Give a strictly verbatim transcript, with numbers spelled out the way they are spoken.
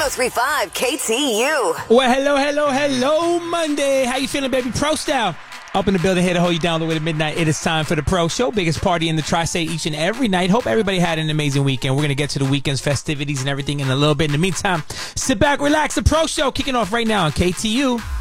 three five K T U. Well, hello, hello, hello, Monday. How you feeling, baby? Pro style. Up in the building here to hold you down the way to midnight. It is time for the Pro Show. Biggest party in the Tri-State each and every night. Hope everybody had an amazing weekend. We're going to get to the weekend's festivities and everything in a little bit. In the meantime, sit back, relax. The Pro Show kicking off right now on K T U.